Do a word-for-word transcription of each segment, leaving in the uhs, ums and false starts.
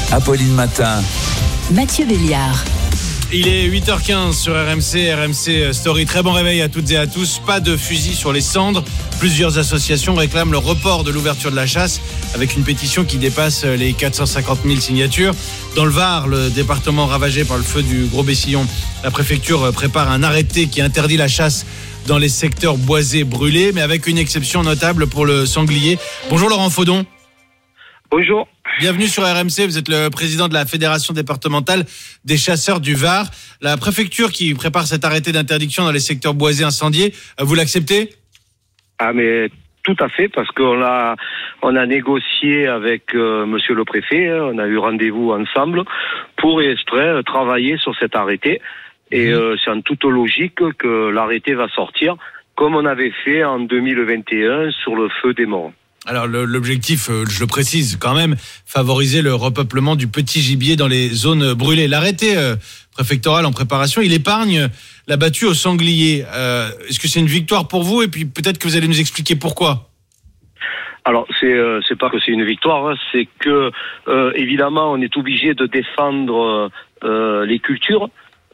Apolline Matin. Mathieu Béliard. Il est huit heures quinze sur R M C, R M C Story. Très bon réveil à toutes et à tous. Pas de fusil sur les cendres. Plusieurs associations réclament le report de l'ouverture de la chasse avec une pétition qui dépasse les quatre cent cinquante mille signatures. Dans le Var, le département ravagé par le feu du Gros Bessillon, la préfecture prépare un arrêté qui interdit la chasse dans les secteurs boisés brûlés, mais avec une exception notable pour le sanglier. Bonjour Laurent Faudon. Bonjour. Bienvenue sur R M C, vous êtes le président de la Fédération départementale des chasseurs du Var. La préfecture qui prépare cet arrêté d'interdiction dans les secteurs boisés incendiés, vous l'acceptez ? Ah mais tout à fait, parce qu'on a, on a négocié avec euh, monsieur le préfet, hein, on a eu rendez-vous ensemble pour exprès travailler sur cet arrêté. Et euh, c'est en toute logique que l'arrêté va sortir, comme on avait fait en deux mille vingt et un sur le feu des morts. Alors le, l'objectif, je le précise quand même, favoriser le repeuplement du petit gibier dans les zones brûlées. L'arrêté euh, préfectoral en préparation, il épargne la battue au sanglier. Euh, est-ce que c'est une victoire pour vous ? Et puis peut-être que vous allez nous expliquer pourquoi. Alors c'est euh, c'est pas que c'est une victoire, hein, c'est que euh, évidemment on est obligé de défendre euh, les cultures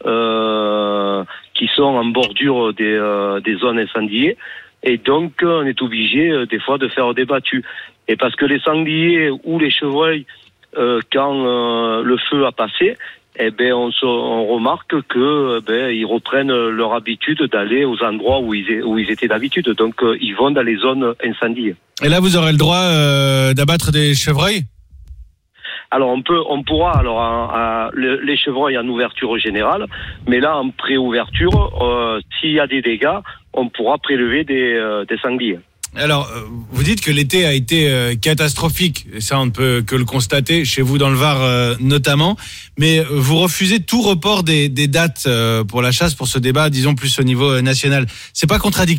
euh, qui sont en bordure des euh, des zones incendiées. Et donc, on est obligé, euh, des fois, de faire des battues. Et parce que les sangliers ou les chevreuils, euh, quand euh, le feu a passé, eh ben, on, se, on remarque que, ben, ils reprennent leur habitude d'aller aux endroits où ils, où ils étaient d'habitude. Donc, euh, ils vont dans les zones incendiées. Et là, vous aurez le droit euh, d'abattre des chevreuils ? Alors on peut, on pourra alors à, à, les chevreuils en ouverture générale, mais là en pré-ouverture, euh, s'il y a des dégâts, on pourra prélever des, euh, des sangliers. Alors vous dites que l'été a été euh, catastrophique, et ça on ne peut que le constater chez vous dans le Var euh, notamment, mais vous refusez tout report des, des dates euh, pour la chasse, pour ce débat, disons plus au niveau national. C'est pas contradictoire ?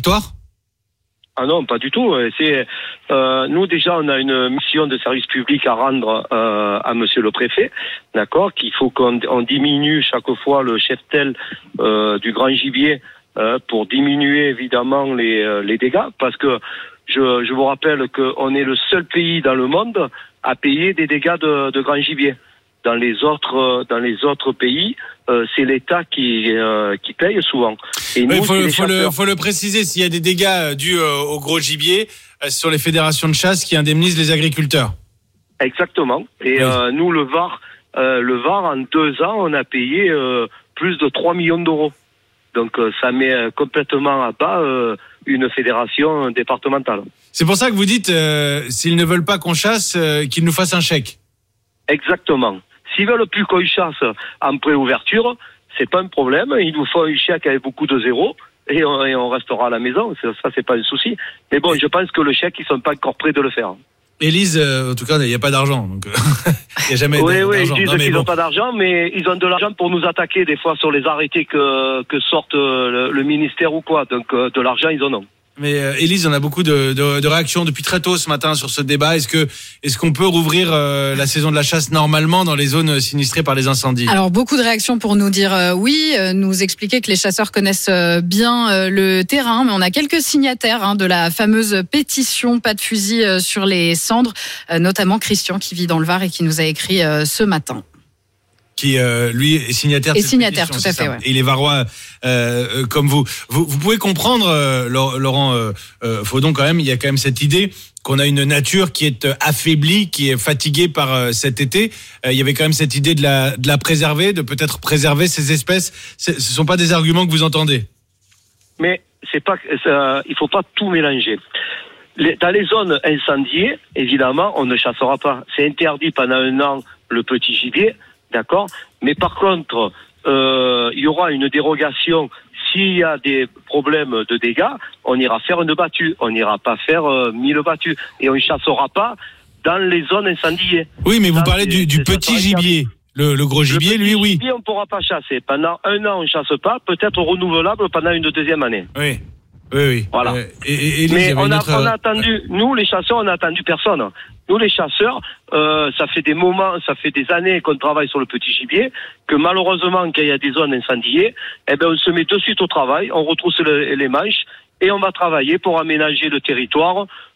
Ah non, pas du tout. C'est euh, nous déjà, on a une mission de service public à rendre euh, à Monsieur le Préfet, d'accord, qu'il faut qu'on on diminue chaque fois le cheptel euh, du grand gibier euh, pour diminuer évidemment les les dégâts, parce que je je vous rappelle qu'on est le seul pays dans le monde à payer des dégâts de, de grand gibier. Dans les autres, dans les autres pays, euh, c'est l'État qui euh, qui paye souvent. Et nous, il faut, c'est les faut, le, chasseurs. faut le préciser, s'il y a des dégâts dus euh, au gros gibier, euh, sur les fédérations de chasse qui indemnisent les agriculteurs. Exactement. Et oui. euh, nous, le Var, euh, le Var, en deux ans, on a payé euh, plus de trois millions d'euros. Donc, euh, ça met euh, complètement à bas euh, une fédération départementale. C'est pour ça que vous dites, euh, s'ils ne veulent pas qu'on chasse, euh, qu'ils nous fassent un chèque. Exactement. S'ils veulent plus qu'on chasse en pré-ouverture, c'est pas un problème. Ils nous font un chèque avec beaucoup de zéros et on, et on restera à la maison. Ça, ça, c'est pas un souci. Mais bon, je pense que le chèque, ils sont pas encore prêts de le faire. Élise, euh, en tout cas, il n'y a pas d'argent. Donc, il n'y a jamais oui, d'argent. Oui, ils disent non, qu'ils n'ont bon. pas d'argent, mais ils ont de l'argent pour nous attaquer des fois sur les arrêtés que, que sortent le, le ministère ou quoi. Donc, euh, de l'argent, ils en ont. Mais euh, Élise, on a beaucoup de, de, de réactions depuis très tôt ce matin sur ce débat. Est-ce que est-ce qu'on peut rouvrir euh, la saison de la chasse normalement dans les zones sinistrées par les incendies ? Alors beaucoup de réactions pour nous dire euh, oui, euh, nous expliquer que les chasseurs connaissent euh, bien euh, le terrain, mais on a quelques signataires hein, de la fameuse pétition pas de fusil euh, sur les cendres, euh, notamment Christian qui vit dans le Var et qui nous a écrit euh, ce matin. Qui euh, lui est signataire de et cette signataire, pétition, tout à fait, ouais. Et les Varois euh, euh, comme vous. vous, vous pouvez comprendre, euh, Laurent euh, euh, Faudon, quand même, il y a quand même cette idée qu'on a une nature qui est affaiblie, qui est fatiguée par euh, cet été. Euh, il y avait quand même cette idée de la de la préserver, de peut-être préserver ces espèces. C'est, ce sont pas des arguments que vous entendez. Mais c'est pas, ça, il faut pas tout mélanger. Les, dans les zones incendiées, évidemment, on ne chassera pas. C'est interdit pendant un an le petit gibier. D'accord, mais par contre, euh, il y aura une dérogation. S'il y a des problèmes de dégâts, on ira faire une battue. On n'ira pas faire euh, mille battues. Et on ne chassera pas dans les zones incendiées. Oui, mais vous dans parlez les, du, du petit gibier. Le, le gros gibier, le lui, oui. Le gibier, on ne pourra pas chasser. Pendant un an, on ne chasse pas. Peut-être renouvelable pendant une deuxième année. Oui. Oui, oui. Voilà. Euh, et, et, et mais on a, autre... on a attendu, nous les chasseurs, on a attendu personne. Nous les chasseurs, euh, ça fait des moments, ça fait des années qu'on travaille sur le petit gibier, que malheureusement, quand il y a des zones incendiées, eh ben on se met de suite au travail, on retrousse le, les manches et on va travailler pour aménager le territoire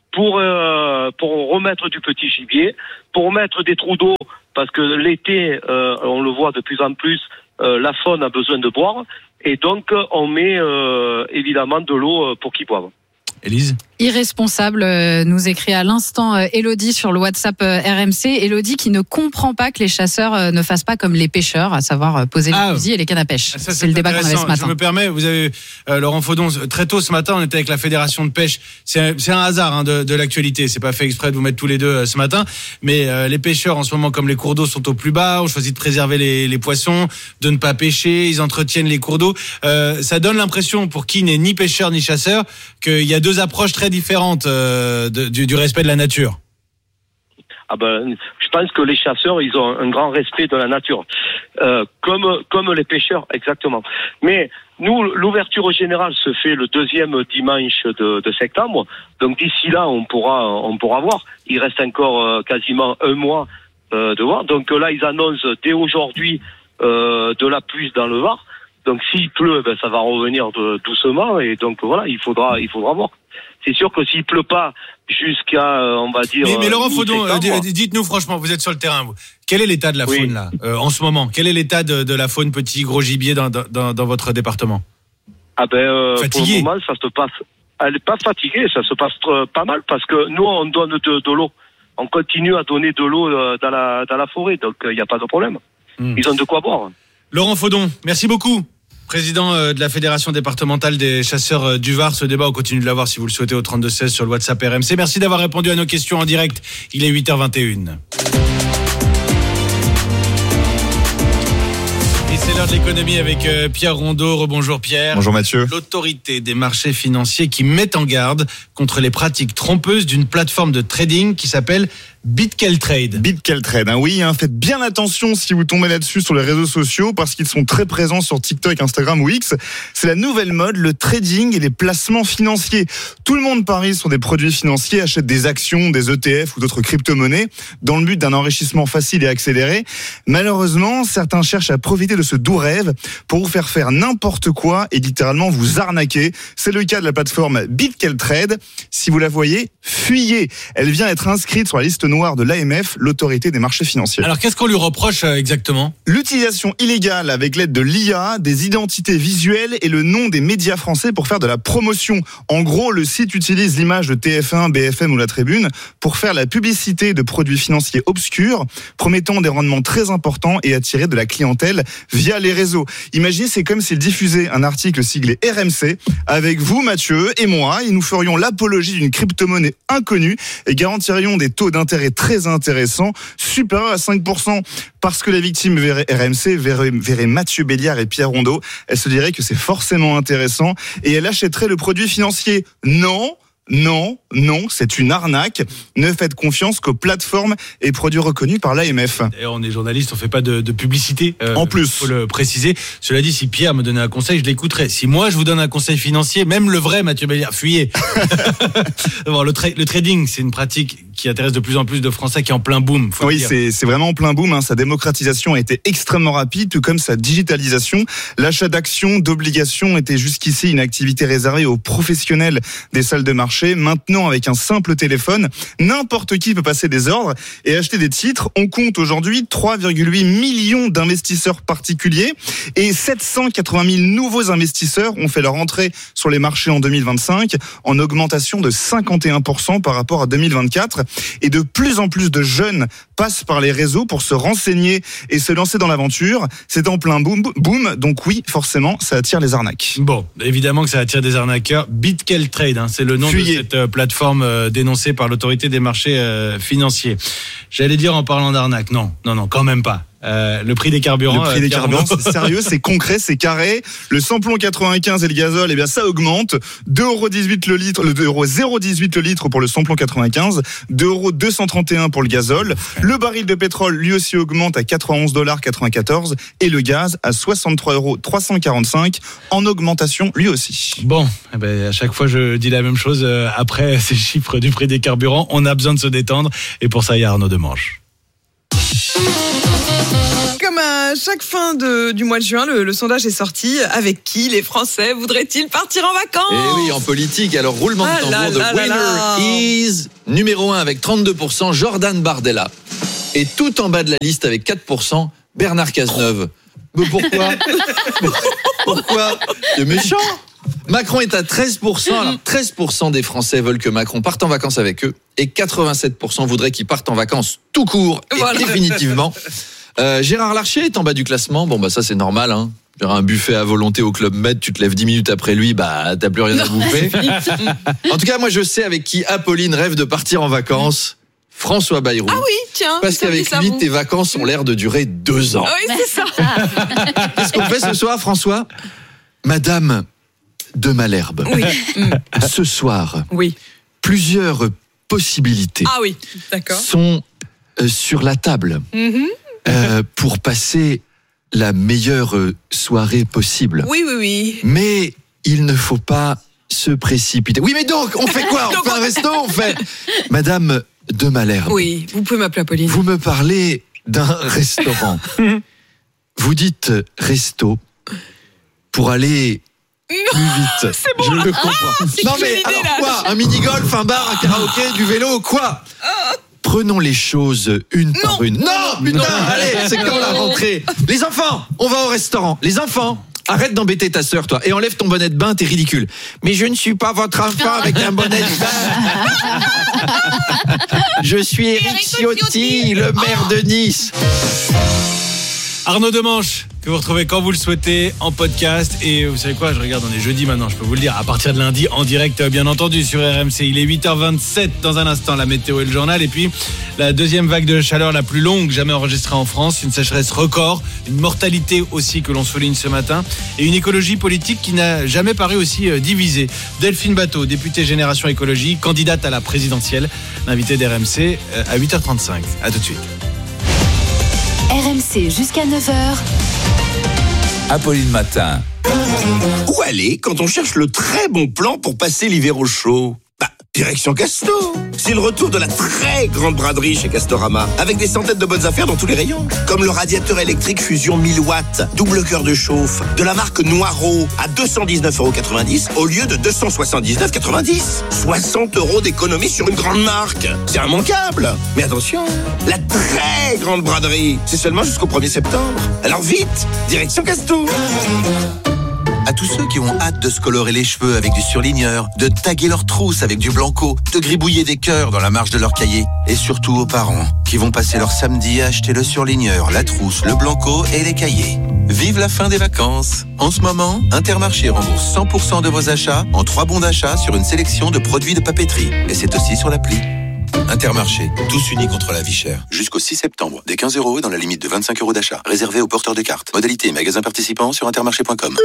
pour euh, pour remettre du petit gibier, pour mettre des trous d'eau, parce que l'été, euh, on le voit de plus en plus, euh, la faune a besoin de boire, et donc on met euh, évidemment de l'eau pour qu'ils boivent. Élise ? Irresponsable, euh, nous écrit à l'instant euh, Elodie sur le WhatsApp euh, R M C. Elodie qui ne comprend pas que les chasseurs euh, ne fassent pas comme les pêcheurs, à savoir euh, poser Ah, les fusils et les cannes à pêche. Ça, c'est, c'est le débat qu'on avait ce matin. Je me permets, vous avez euh, Laurent Faudon, très tôt ce matin, on était avec la Fédération de pêche. C'est un, c'est un hasard hein, de, de l'actualité. C'est pas fait exprès de vous mettre tous les deux euh, ce matin, mais euh, les pêcheurs en ce moment, comme les cours d'eau sont au plus bas, ont choisi de préserver les, les poissons, de ne pas pêcher. Ils entretiennent les cours d'eau. Euh, ça donne l'impression, pour qui n'est ni pêcheur ni chasseur, qu'il y a deux approches très différentes. Euh, De, du, du respect de la nature. Ah ben, je pense que les chasseurs, ils ont un grand respect de la nature, euh, comme comme les pêcheurs, exactement. Mais nous, l'ouverture générale se fait le deuxième dimanche de, de septembre. Donc d'ici là, on pourra on pourra voir. Il reste encore euh, quasiment un mois euh, de voir. Donc là, ils annoncent dès aujourd'hui euh, de la pluie dans le Var. Donc s'il pleut, ben, ça va revenir de, doucement. Et donc voilà, il faudra il faudra voir. C'est sûr que s'il pleut pas jusqu'à, euh, on va dire. Mais, mais Laurent Faudon, euh, dites-nous franchement, vous êtes sur le terrain, vous. Quel est l'état de la faune oui. là, euh, en ce moment ? Quel est l'état de, de la faune petit, gros gibier dans, dans, dans votre département ? Ah ben, euh, pour le moment, ça se passe. Elle n'est pas fatiguée, ça se passe euh, pas mal parce que nous, on donne de, de l'eau. On continue à donner de l'eau euh, dans la dans la forêt, donc il euh, n'y a pas de problème. Mmh. Ils ont de quoi boire. Laurent Faudon, merci beaucoup. Président de la Fédération départementale des chasseurs du Var. Ce débat, on continue de l'avoir si vous le souhaitez au trente-deux seize sur le WhatsApp R M C. Merci d'avoir répondu à nos questions en direct. Il est huit heures vingt et une. Et c'est l'heure de l'économie avec Pierre Rondeau. Rebonjour Pierre. Bonjour Mathieu. L'autorité des marchés financiers qui met en garde contre les pratiques trompeuses d'une plateforme de trading qui s'appelle BitKeltrade. BitKeltrade, hein, oui, hein, faites bien attention si vous tombez là-dessus sur les réseaux sociaux parce qu'ils sont très présents sur TikTok, Instagram ou X. C'est la nouvelle mode, le trading et les placements financiers. Tout le monde parie sur des produits financiers, achète des actions, des E T F ou d'autres crypto-monnaies dans le but d'un enrichissement facile et accéléré. Malheureusement, certains cherchent à profiter de ce doux rêve pour vous faire faire n'importe quoi et littéralement vous arnaquer. C'est le cas de la plateforme BitKeltrade. Si vous la voyez, fuyez. Elle vient être inscrite sur la liste noire de l'A M F, l'autorité des marchés financiers. Alors qu'est-ce qu'on lui reproche exactement ? L'utilisation illégale avec l'aide de l'I A, des identités visuelles et le nom des médias français pour faire de la promotion. En gros, le site utilise l'image de T F un, B F M ou La Tribune pour faire la publicité de produits financiers obscurs, promettant des rendements très importants et attirer de la clientèle via les réseaux. Imaginez, c'est comme s'il diffusait un article siglé R M C avec vous, Mathieu, et moi, et nous ferions l'apologie d'une crypto-monnaie inconnue et garantirions des taux d'intérêt très intéressants, supérieurs à cinq pour cent. Parce que la victime verrait R M C, verrait, verrait Mathieu Béliard et Pierre Rondeau, elle se dirait que c'est forcément intéressant et elle achèterait le produit financier. Non, non, non, c'est une arnaque. Ne faites confiance qu'aux plateformes et produits reconnus par l'A M F. D'ailleurs, on est journaliste, on fait pas de, de publicité. Euh, en plus, faut le préciser. Cela dit, si Pierre me donnait un conseil, je l'écouterais. Si moi je vous donne un conseil financier, même le vrai Mathieu Béliard, fuyez. Bon, le, tra- le trading, c'est une pratique qui intéresse de plus en plus de Français, qui est en plein boom. Faut oui, c'est, c'est vraiment en plein boom. Hein. Sa démocratisation a été extrêmement rapide, tout comme sa digitalisation. L'achat d'actions, d'obligations était jusqu'ici une activité réservée aux professionnels des salles de marché. Maintenant, avec un simple téléphone, n'importe qui peut passer des ordres et acheter des titres. On compte aujourd'hui trois virgule huit millions d'investisseurs particuliers et sept cent quatre-vingt mille nouveaux investisseurs ont fait leur entrée sur les marchés en deux mille vingt-cinq, en augmentation de cinquante et un pour cent par rapport à deux mille vingt-quatre. Et de plus en plus de jeunes passent par les réseaux pour se renseigner et se lancer dans l'aventure. C'est en plein boom, boom. Donc oui, forcément, ça attire les arnaques. Bon, évidemment que ça attire des arnaqueurs. BitKeltrade, hein, c'est le nom Fuyez. de cette euh, plateforme euh, dénoncée par l'autorité des marchés euh, financiers. J'allais dire en parlant d'arnaque, non, non, non, quand même pas. Euh, le prix des carburants. Le prix euh, des carburants, c'est sérieux, c'est concret, c'est carré. Le samplon quatre-vingt-quinze et le gazole, eh bien, ça augmente. deux euros dix-huit le litre, le deux euros zéro dix-huit le litre pour le samplon quatre-vingt-quinze, deux euros deux cent trente et un pour le gazole. Le baril de pétrole, lui aussi, augmente à quatre-vingt-onze dollars quatre-vingt-quatorze et le gaz à soixante-trois euros trois cent quarante-cinq en augmentation, lui aussi. Bon, eh ben, à chaque fois, je dis la même chose. Euh, après ces chiffres du prix des carburants, on a besoin de se détendre. Et pour ça, il y a Arnaud Demange. Comme un chaque fin de, du mois de juin, le, le sondage est sorti. Avec qui les Français voudraient-ils partir en vacances ? Eh oui, en politique. Alors, roulement de Ah tambour, là the là là winner là. is numéro un avec trente-deux pour cent, Jordan Bardella. Et tout en bas de la liste avec quatre pour cent, Bernard Cazeneuve. Mais pourquoi ? Pourquoi ? C'est méchant. Macron est à treize pour cent. Alors, treize pour cent des Français veulent que Macron parte en vacances avec eux et quatre-vingt-sept pour cent voudraient qu'il parte en vacances tout court et Voilà. définitivement. Euh, Gérard Larcher est en bas du classement. Bon, bah ça, c'est normal, hein. Un buffet à volonté au Club Med, tu te lèves dix minutes après lui, bah t'as plus rien à bouffer. En tout cas, moi je sais avec qui Apolline rêve de partir en vacances. François Bayrou. Ah oui, tiens. Parce vous saviez qu'avec ça, lui, vous tes vacances ont l'air de durer deux ans. Ah oui, c'est ça. Qu'est-ce qu'on fait ce soir, François ? Madame de Malherbe. Oui. Mm. Ce soir, Oui. plusieurs possibilités Ah oui, d'accord. sont euh, sur la table Mhm. euh, pour passer la meilleure euh, soirée possible. Oui, oui, oui. Mais il ne faut pas se précipiter. Oui, mais donc, on fait quoi ? On Donc, fait un on- resto ? On fait... Madame de Malherbe, Oui, vous pouvez m'appeler Apolline. vous me parlez d'un restaurant. Vous dites resto pour aller plus vite. Je le comprends. non quelle mais idée, alors là. quoi ? Un mini-golf, un bar, un karaoké, du vélo, quoi ? Prenons les choses une par une. Non, putain, allez, c'est quand la rentrée ? Les enfants, on va au restaurant. Les enfants, arrête d'embêter ta sœur, toi, et enlève ton bonnet de bain, t'es ridicule. Mais je ne suis pas votre enfant avec un bonnet de bain. Je suis Éric Ciotti, le maire de Nice. Arnaud Demanche, que vous retrouvez quand vous le souhaitez en podcast. Et vous savez quoi, je regarde, on est jeudi maintenant, je peux vous le dire, à partir de lundi, en direct, bien entendu, sur R M C. Il est huit heures vingt-sept, dans un instant, la météo et le journal. Et puis, la deuxième vague de chaleur la plus longue jamais enregistrée en France. Une sécheresse record, une mortalité aussi que l'on souligne ce matin. Et une écologie politique qui n'a jamais paru aussi euh, divisée. Delphine Batteau, députée Génération Écologie, candidate à la présidentielle, l'invitée d'R M C euh, à huit heures trente-cinq. À tout de suite. R M C jusqu'à neuf heures. Apolline Matin. Où aller quand on cherche le très bon plan pour passer l'hiver au chaud ? Bah, direction Casto. C'est le retour de la très grande braderie chez Castorama, avec des centaines de bonnes affaires dans tous les rayons. Comme le radiateur électrique Fusion mille watts, double cœur de chauffe, de la marque Noireau, à deux cent dix-neuf euros quatre-vingt-dix au lieu de deux cent soixante-dix-neuf euros quatre-vingt-dix. soixante euros d'économie sur une grande marque. C'est immanquable. Mais attention, la très grande braderie, c'est seulement jusqu'au premier septembre. Alors vite, direction Casto. À tous ceux qui ont hâte de se colorer les cheveux avec du surligneur, de taguer leurs trousses avec du blanco, de gribouiller des cœurs dans la marge de leur cahier. Et surtout aux parents qui vont passer leur samedi à acheter le surligneur, la trousse, le blanco et les cahiers. Vive la fin des vacances. En ce moment, Intermarché rembourse cent pour cent de vos achats en trois bons d'achat sur une sélection de produits de papeterie. Et c'est aussi sur l'appli. Intermarché, tous unis contre la vie chère. Jusqu'au six septembre, des quinze euros dans la limite de vingt-cinq euros d'achat. Réservé aux porteurs de cartes. Modalité magasin participant sur intermarché point com.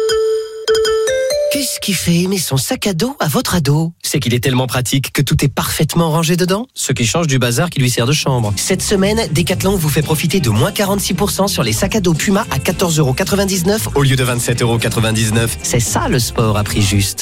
Qu'est-ce qui fait aimer son sac à dos à votre ado ? C'est qu'il est tellement pratique que tout est parfaitement rangé dedans, ce qui change du bazar qui lui sert de chambre. Cette semaine, Decathlon vous fait profiter de moins quarante-six pour cent sur les sacs à dos Puma à quatorze euros quatre-vingt-dix-neuf au lieu de vingt-sept euros quatre-vingt-dix-neuf. C'est ça le sport à prix juste.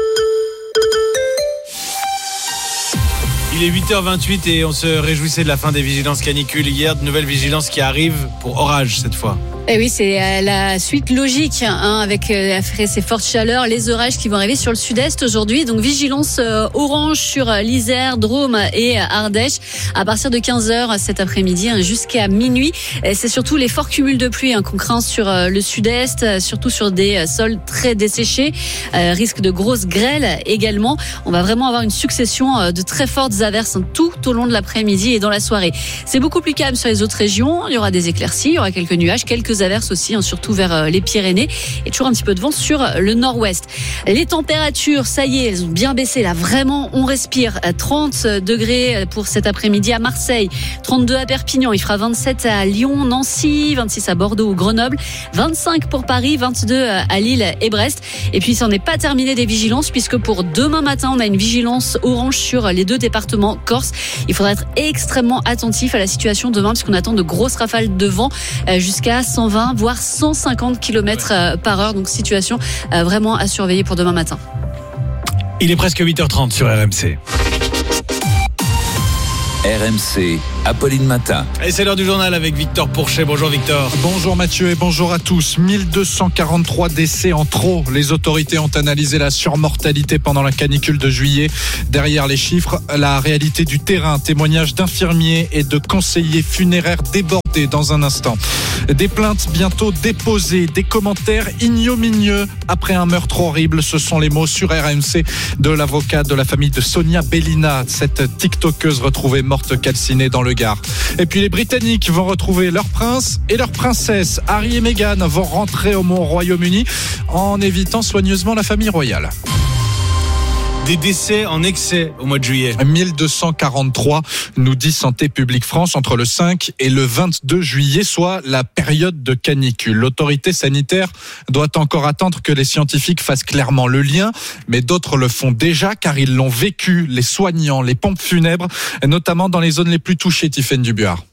Il est huit heures vingt-huit et on se réjouissait de la fin des vigilances canicules hier. De nouvelles vigilances qui arrivent pour orage cette fois. Et oui, c'est euh, la suite logique hein, avec euh, après ces fortes chaleurs, les orages qui vont arriver sur le sud-est aujourd'hui. Donc vigilance euh, orange sur euh, l'Isère, Drôme et euh, Ardèche à partir de quinze heures cet après-midi hein, jusqu'à minuit. Et c'est surtout les forts cumuls de pluie hein, qu'on craint sur euh, le sud-est, euh, surtout sur des euh, sols très desséchés. Euh, risque de grosses grêles également. On va vraiment avoir une succession euh, de très fortes averses hein, tout au long de l'après-midi et dans la soirée. C'est beaucoup plus calme sur les autres régions. Il y aura des éclaircies, il y aura quelques nuages, quelques averses aussi, hein, surtout vers les Pyrénées et toujours un petit peu de vent sur le nord-ouest. Les températures, ça y est, elles ont bien baissé là, vraiment on respire. trente degrés pour cet après-midi à Marseille, trente-deux à Perpignan, il fera vingt-sept à Lyon, Nancy, vingt-six à Bordeaux ou Grenoble, vingt-cinq pour Paris, vingt-deux à Lille et Brest. Et puis ça n'est pas terminé des vigilances puisque pour demain matin on a une vigilance orange sur les deux départements corse. Il faudra être extrêmement attentif à la situation demain puisqu'on attend de grosses rafales de vent jusqu'à cent vingt voire cent cinquante kilomètres par heure. Donc situation vraiment à surveiller pour demain matin. Il est presque huit heures trente sur R M C. R M C, Apolline Matin. Et c'est l'heure du journal avec Victor Pourchet. Bonjour Victor. Bonjour Mathieu et bonjour à tous. mille deux cent quarante-trois décès en trop. Les autorités ont analysé la surmortalité pendant la canicule de juillet. Derrière les chiffres, la réalité du terrain. Témoignages d'infirmiers et de conseillers funéraires débordés dans un instant. Des plaintes bientôt déposées, des commentaires ignominieux après un meurtre horrible. Ce sont les mots sur R M C de l'avocat de la famille de Sonia Belina, cette tiktokeuse retrouvée morte calcinée dans le Gard. Et puis les Britanniques vont retrouver leur prince et leur princesse. Harry et Meghan vont rentrer au Royaume-Uni en évitant soigneusement la famille royale. Des décès en excès au mois de juillet. mille deux cent quarante-trois, nous dit Santé publique France, entre le cinq et le vingt-deux juillet, soit la période de canicule. L'autorité sanitaire doit encore attendre que les scientifiques fassent clairement le lien, mais d'autres le font déjà car ils l'ont vécu, les soignants, les pompes funèbres, notamment dans les zones les plus touchées, Tiffaine Dubuard.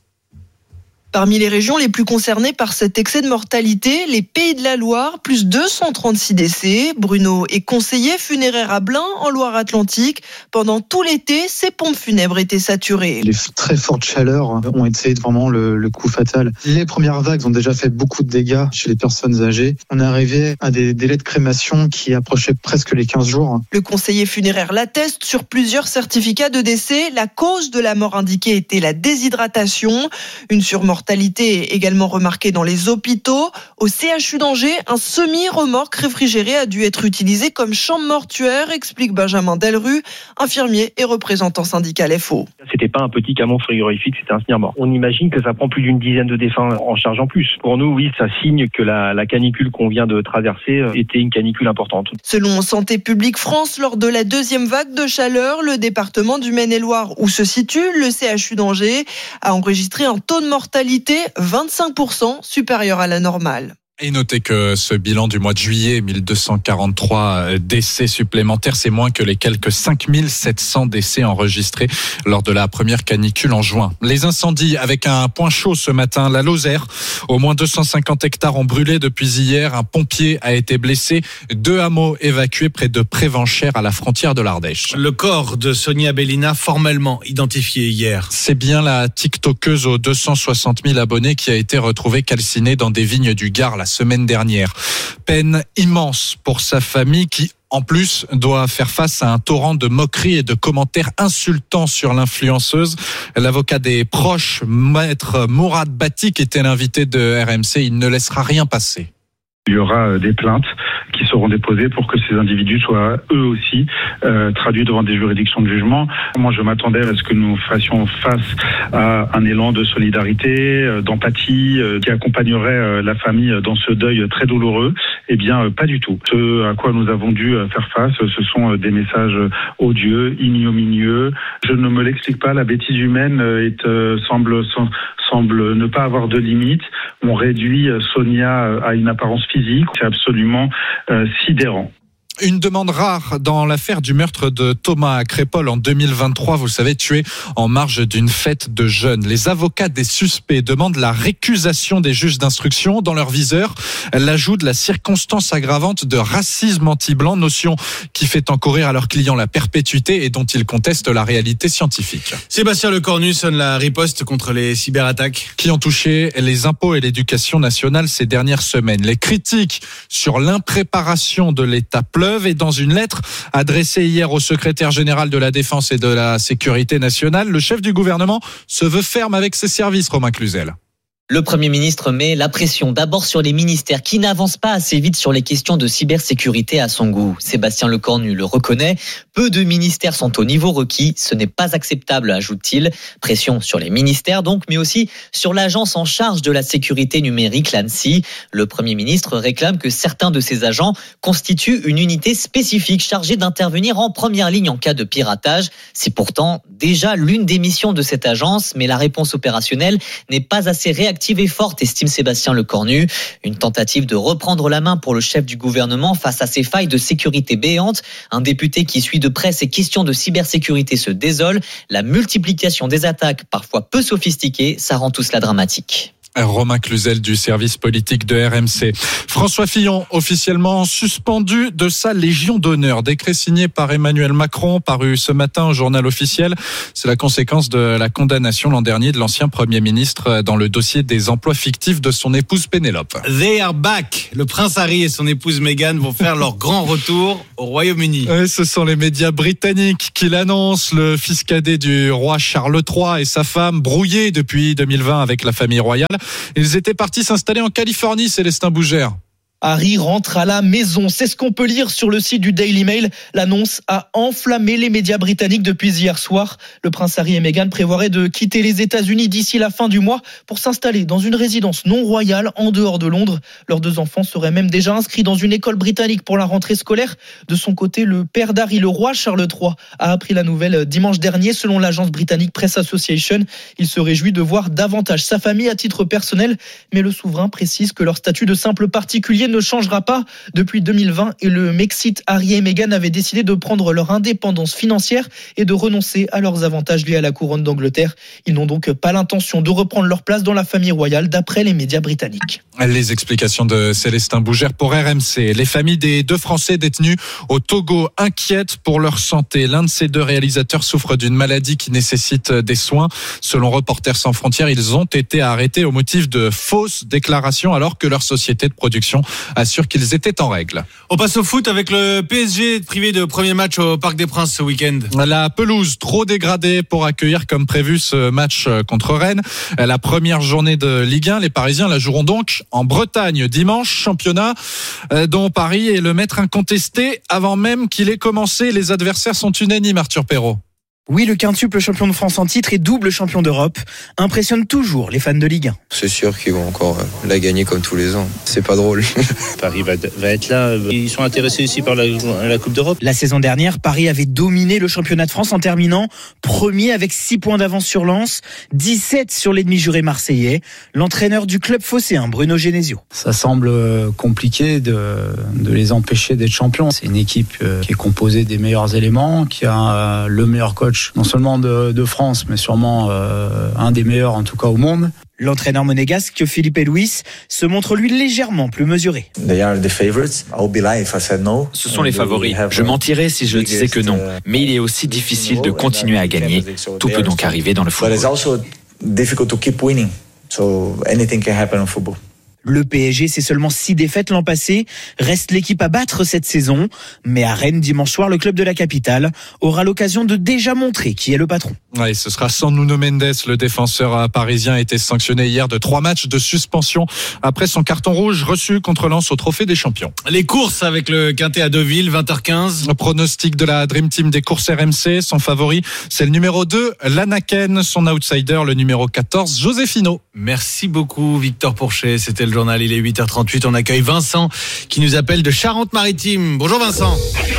Parmi les régions les plus concernées par cet excès de mortalité, les Pays de la Loire, plus deux cent trente-six décès. Bruno est conseiller funéraire à Blain, en Loire-Atlantique. Pendant tout l'été, ces pompes funèbres étaient saturées. Les très fortes chaleurs ont été vraiment le, le coup fatal. Les premières vagues ont déjà fait beaucoup de dégâts chez les personnes âgées. On est arrivé à des délais de crémation qui approchaient presque les quinze jours. Le conseiller funéraire l'atteste sur plusieurs certificats de décès. La cause de la mort indiquée était la déshydratation. Une surmortalité Mortalité également remarquée dans les hôpitaux. Au C H U d'Angers, un semi-remorque réfrigéré a dû être utilisé comme chambre mortuaire, explique Benjamin Delru, infirmier et représentant syndical F O. C'était pas un petit camion frigorifique, c'était un semi-remorque. On imagine que ça prend plus d'une dizaine de défunts en charge en plus. Pour nous, oui, ça signe que la, la canicule qu'on vient de traverser était une canicule importante. Selon Santé publique France, lors de la deuxième vague de chaleur, le département du Maine-et-Loire, où se situe le C H U d'Angers, a enregistré un taux de mortalité vingt-cinq pour cent supérieur à la normale. Et notez que ce bilan du mois de juillet, mille deux cent quarante-trois décès supplémentaires, c'est moins que les quelques cinq mille sept cents décès enregistrés lors de la première canicule en juin. Les incendies avec un point chaud ce matin, la Lozère. Au moins deux cent cinquante hectares ont brûlé depuis hier. Un pompier a été blessé. Deux hameaux évacués près de Prévenchères à la frontière de l'Ardèche. Le corps de Sonia Belina formellement identifié hier. C'est bien la tiktokeuse aux deux cent soixante mille abonnés qui a été retrouvée calcinée dans des vignes du Gard la semaine dernière. Peine immense pour sa famille qui, en plus, doit faire face à un torrent de moqueries et de commentaires insultants sur l'influenceuse. L'avocat des proches, maître Mourad Batik, était l'invité de R M C. Il ne laissera rien passer. Il y aura des plaintes qui seront déposées pour que ces individus soient eux aussi euh, traduits devant des juridictions de jugement. Moi, je m'attendais à ce que nous fassions face à un élan de solidarité, euh, d'empathie, euh, qui accompagnerait euh, la famille dans ce deuil très douloureux. Eh bien, euh, pas du tout. Ce à quoi nous avons dû faire face, ce sont des messages odieux, ignominieux. Je ne me l'explique pas. La bêtise humaine est, euh, semble semble ne pas avoir de limite. On réduit Sonia à une apparence physique. C'est absolument euh, sidérant. Une demande rare dans l'affaire du meurtre de Thomas Crépol en deux mille vingt-trois, vous le savez, tué en marge d'une fête de jeunes. Les avocats des suspects demandent la récusation des juges d'instruction. Dans leur viseur, l'ajout de la circonstance aggravante de racisme anti-blanc, notion qui fait encourir à leurs clients la perpétuité et dont ils contestent la réalité scientifique. Sébastien Lecornu sonne la riposte contre les cyberattaques qui ont touché les impôts et l'éducation nationale ces dernières semaines. Les critiques sur l'impréparation de l'État pleuvent. Et dans une lettre adressée hier au secrétaire général de la Défense et de la Sécurité nationale, le chef du gouvernement se veut ferme avec ses services, Romain Cluzel. Le Premier ministre met la pression d'abord sur les ministères qui n'avancent pas assez vite sur les questions de cybersécurité à son goût. Sébastien Lecornu le reconnaît. Peu de ministères sont au niveau requis. Ce n'est pas acceptable, ajoute-t-il. Pression sur les ministères donc, mais aussi sur l'agence en charge de la sécurité numérique, l'ANSSI. Le Premier ministre réclame que certains de ses agents constituent une unité spécifique chargée d'intervenir en première ligne en cas de piratage. C'est pourtant déjà l'une des missions de cette agence, mais la réponse opérationnelle n'est pas assez réactive et forte, estime Sébastien Lecornu. Une tentative de reprendre la main pour le chef du gouvernement face à ces failles de sécurité béantes. Un député qui suit de près ces questions de cybersécurité se désole. La multiplication des attaques, parfois peu sophistiquées, ça rend tout cela dramatique. Romain Cluzel du service politique de R M C. François Fillon, officiellement suspendu de sa Légion d'honneur. Décret signé par Emmanuel Macron, paru ce matin au journal officiel. C'est la conséquence de la condamnation l'an dernier de l'ancien Premier ministre dans le dossier des emplois fictifs de son épouse Pénélope. They are back. Le prince Harry et son épouse Meghan vont faire leur grand retour au Royaume-Uni. Et ce sont les médias britanniques qui l'annoncent. Le fils cadet du roi Charles trois et sa femme, brouillés depuis deux mille vingt avec la famille royale. Ils étaient partis s'installer en Californie, Célestin Bougère. Harry rentre à la maison. C'est ce qu'on peut lire sur le site du Daily Mail. L'annonce a enflammé les médias britanniques depuis hier soir. Le prince Harry et Meghan prévoiraient de quitter les États-Unis d'ici la fin du mois pour s'installer dans une résidence non royale en dehors de Londres. Leurs deux enfants seraient même déjà inscrits dans une école britannique pour la rentrée scolaire. De son côté, le père d'Harry, le roi Charles trois, a appris la nouvelle dimanche dernier. Selon l'agence britannique Press Association, il se réjouit de voir davantage sa famille à titre personnel. Mais le souverain précise que leur statut de simple particulier ne changera pas. Depuis deux mille vingt et le Mexit, Harry et Meghan avaient décidé de prendre leur indépendance financière et de renoncer à leurs avantages liés à la couronne d'Angleterre. Ils n'ont donc pas l'intention de reprendre leur place dans la famille royale, d'après les médias britanniques. Les explications de Célestin Bougère pour R M C. Les familles des deux Français détenus au Togo inquiètent pour leur santé. L'un de ces deux réalisateurs souffre d'une maladie qui nécessite des soins. Selon Reporters sans frontières, ils ont été arrêtés au motif de fausses déclarations alors que leur société de production assure qu'ils étaient en règle. On passe au foot avec le P S G privé de premier match au Parc des Princes ce week-end. La pelouse trop dégradée pour accueillir comme prévu ce match contre Rennes. La première journée de Ligue un, les Parisiens la joueront donc en Bretagne dimanche, championnat dont Paris est le maître incontesté avant même qu'il ait commencé. Les adversaires sont unanimes, Arthur Perrault. Oui, le quintuple champion de France en titre et double champion d'Europe impressionne toujours les fans de Ligue un. C'est sûr qu'ils vont encore la gagner comme tous les ans. C'est pas drôle. Paris va, va être là. Ils sont intéressés aussi par la, la Coupe d'Europe. La saison dernière, Paris avait dominé le championnat de France en terminant premier avec six points d'avance sur Lens, dix-sept sur l'ennemi juré marseillais. L'entraîneur du club phocéen, Bruno Genesio. Ça semble compliqué de, de les empêcher d'être champions. C'est une équipe qui est composée des meilleurs éléments, qui a le meilleur coach non seulement de, de France, mais sûrement euh, un des meilleurs en tout cas au monde. L'entraîneur monégasque Philippe Luis se montre lui légèrement plus mesuré. Ce sont les favoris. Je mentirais si je disais que non. Mais il est aussi difficile de continuer à gagner. Tout peut donc arriver dans le football. Le P S G, c'est seulement six défaites l'an passé. Reste l'équipe à battre cette saison. Mais à Rennes, dimanche soir, le club de la capitale aura l'occasion de déjà montrer qui est le patron. Ouais, ce sera sans Nuno Mendes. Le défenseur parisien a été sanctionné hier de trois matchs de suspension après son carton rouge reçu contre Lens au Trophée des Champions. Les courses avec le Quintet à Deauville, vingt heures quinze. Le pronostic de la Dream Team des courses R M C. Son favori, c'est le numéro deux, l'Anaken. Son outsider, le numéro quatorze, Josefino. Merci beaucoup, Victor Pourchet. C'était le journal, il est huit heures trente-huit. On accueille Vincent qui nous appelle de Charente-Maritime. Bonjour Vincent.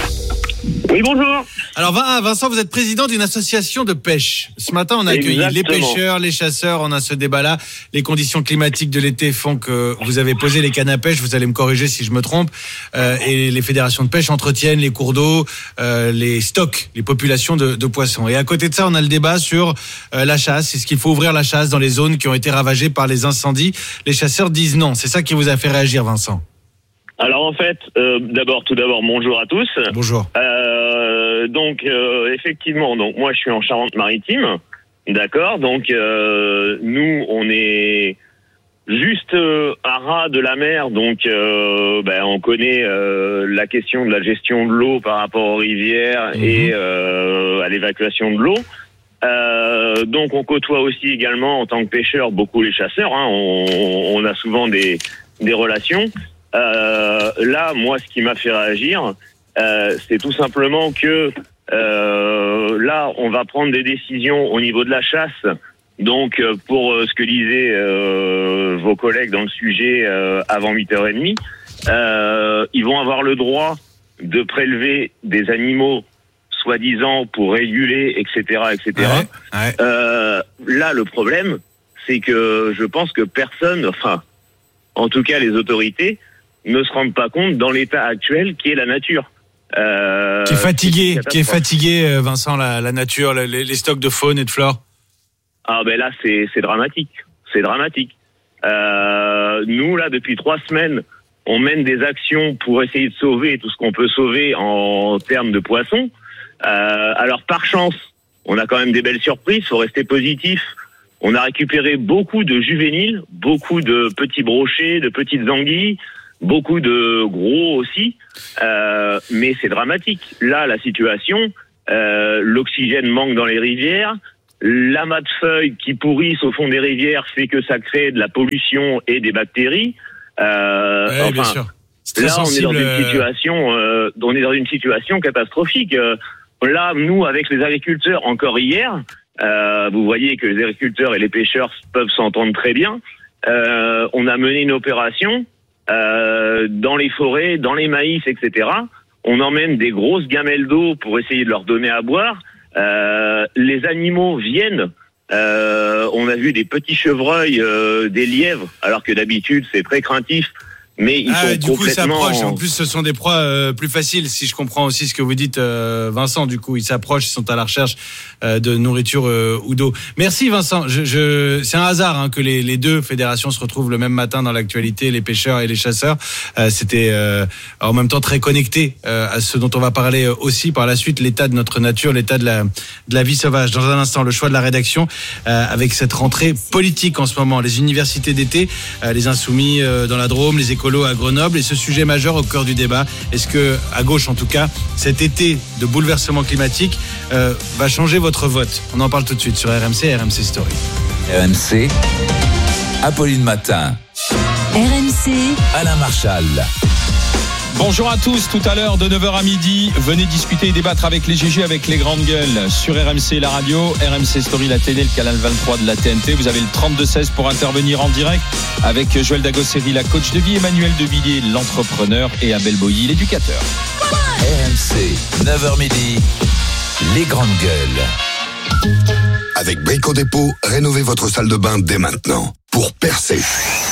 Oui, bonjour. Alors Vincent, vous êtes président d'une association de pêche. Ce matin, on a accueilli Exactement. les pêcheurs, les chasseurs. On a ce débat-là. Les conditions climatiques de l'été font que vous avez posé les cannes à pêche. Vous allez me corriger si je me trompe. Euh, et les fédérations de pêche entretiennent les cours d'eau, euh, les stocks, les populations de, de poissons. Et à côté de ça, on a le débat sur euh, la chasse. Est-ce qu'il faut ouvrir la chasse dans les zones qui ont été ravagées par les incendies? Les chasseurs disent non. C'est ça qui vous a fait réagir, Vincent? Alors en fait, euh, d'abord, tout d'abord, bonjour à tous. Bonjour. Euh, donc euh, effectivement, donc moi je suis en Charente-Maritime, d'accord. Donc euh, nous, on est juste euh, à ras de la mer, donc euh, ben, on connaît euh, la question de la gestion de l'eau par rapport aux rivières mmh. et euh, à l'évacuation de l'eau. Euh, donc on côtoie aussi également en tant que pêcheur beaucoup les chasseurs. Hein, on, on a souvent des des relations. Euh, là, moi, ce qui m'a fait réagir, euh, c'est tout simplement que euh, là, on va prendre des décisions au niveau de la chasse. Donc, euh, pour euh, ce que disaient euh, vos collègues dans le sujet euh, avant huit heures trente, euh, ils vont avoir le droit de prélever des animaux soi-disant pour réguler, et cetera, et cetera. Ouais, ouais. Euh, là, le problème, c'est que je pense que personne, enfin, en tout cas les autorités, ne se rendent pas compte dans l'état actuel qui est la nature. Euh, qui est fatigué, qui est fatigué, Vincent, la, la nature, les, les stocks de faune et de flore. Ah ben là, c'est, c'est dramatique, c'est dramatique. Euh, nous, là, depuis trois semaines, on mène des actions pour essayer de sauver tout ce qu'on peut sauver en termes de poissons. Euh, alors, par chance, on a quand même des belles surprises, faut rester positif. On a récupéré beaucoup de juvéniles, beaucoup de petits brochets, de petites anguilles, beaucoup de gros aussi, euh, mais c'est dramatique. Là, la situation, euh, l'oxygène manque dans les rivières, l'amas de feuilles qui pourrissent au fond des rivières fait que ça crée de la pollution et des bactéries. Euh, ouais, enfin, bien sûr. Là, sensible. on est dans une situation, euh, on est dans une situation catastrophique. Euh, là, nous, avec les agriculteurs, encore hier, euh, vous voyez que les agriculteurs et les pêcheurs peuvent s'entendre très bien. Euh, on a mené une opération euh, dans les forêts, dans les maïs, et cetera. On emmène des grosses gamelles d'eau pour essayer de leur donner à boire. Euh, les animaux viennent. Euh, on a vu des petits chevreuils, euh, des lièvres, alors que d'habitude c'est très craintif. Mais ils ah, sont du coup, ils complètement... s'approchent. En plus, ce sont des proies euh, plus faciles, si je comprends aussi ce que vous dites, euh, Vincent. Du coup, ils s'approchent, ils sont à la recherche euh, de nourriture euh, ou d'eau. Merci, Vincent. Je, je... C'est un hasard hein, que les, les deux fédérations se retrouvent le même matin dans l'actualité, les pêcheurs et les chasseurs. Euh, c'était euh, en même temps très connecté euh, à ce dont on va parler aussi par la suite, l'état de notre nature, l'état de la, de la vie sauvage. Dans un instant, le choix de la rédaction euh, avec cette rentrée politique en ce moment. Les universités d'été, euh, les insoumis euh, dans la Drôme, les écoles à Grenoble et ce sujet majeur au cœur du débat. Est-ce que, à gauche en tout cas, cet été de bouleversement climatique euh, va changer votre vote? On en parle tout de suite sur R M C et R M C Story. R M C, Apolline Matin. R M C, Alain Marchal. Bonjour à tous, tout à l'heure de neuf heures à midi, venez discuter et débattre avec les G G, avec les grandes gueules sur R M C la radio, R M C Story la télé, le canal vingt-trois de la T N T. Vous avez le trente-deux seize pour intervenir en direct avec Joël Dagosseri, la coach de vie, Emmanuel Devilliers, l'entrepreneur, et Abel Boilly, l'éducateur. R M C, neuf heures midi, les grandes gueules. Avec Brico Dépôt, rénovez votre salle de bain dès maintenant pour percer,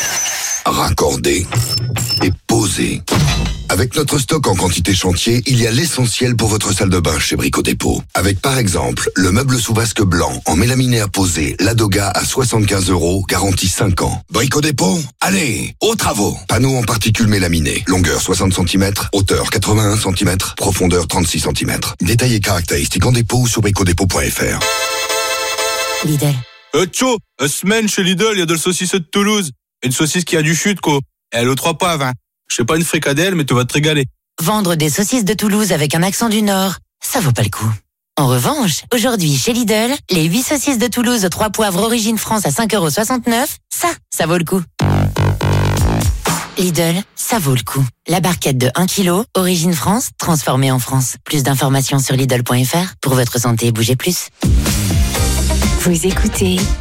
raccorder et poser. Avec notre stock en quantité chantier, il y a l'essentiel pour votre salle de bain chez Brico Dépôt. Avec par exemple, le meuble sous vasque blanc en mélamine à poser, Ladoga à soixante-quinze euros, garantie cinq ans. Brico Dépôt, allez, aux travaux. Panneaux en particules mélaminées, longueur soixante centimètres, hauteur quatre-vingt-un centimètres, profondeur trente-six centimètres. Détails et caractéristiques en dépôt ou sur bricodépôt point f r. Lidl. Euh, tcho, une semaine chez Lidl, il y a de la saucisse de Toulouse. Une saucisse qui a du chute, quoi. Et elle aux trois poivres, hein. Je sais pas une fricadelle, mais tu vas te régaler. Vendre des saucisses de Toulouse avec un accent du Nord, ça vaut pas le coup. En revanche, aujourd'hui chez Lidl, les huit saucisses de Toulouse aux trois poivres origine France à cinq euros soixante-neuf, ça, ça vaut le coup. Lidl, ça vaut le coup. La barquette de un kilo, origine France, transformée en France. Plus d'informations sur Lidl point f r. Pour votre santé, bougez plus. Vous écoutez